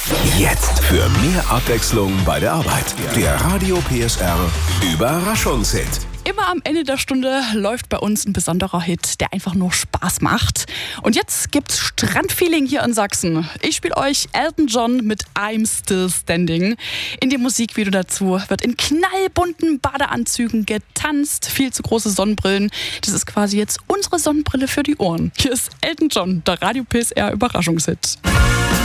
Jetzt für mehr Abwechslung bei der Arbeit. Der Radio PSR Überraschungshit. Immer am Ende der Stunde läuft bei uns ein besonderer Hit, der einfach nur Spaß macht. Und jetzt gibt's Strandfeeling hier in Sachsen. Ich spiele euch Elton John mit I'm Still Standing. In dem Musikvideo dazu wird in knallbunten Badeanzügen getanzt, viel zu große Sonnenbrillen. Das ist quasi jetzt unsere Sonnenbrille für die Ohren. Hier ist Elton John, der Radio PSR Überraschungshit.